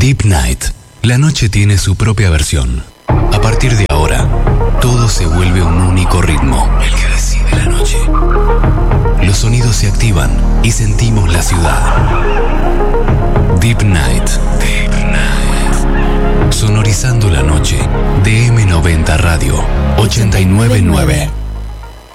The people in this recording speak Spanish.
Deep Night. La noche tiene su propia versión. A partir de ahora, todo se vuelve un único ritmo. El que decide la noche. Los sonidos se activan y sentimos la ciudad. Deep Night. Deep Night. Sonorizando la noche. DM90 Radio 899.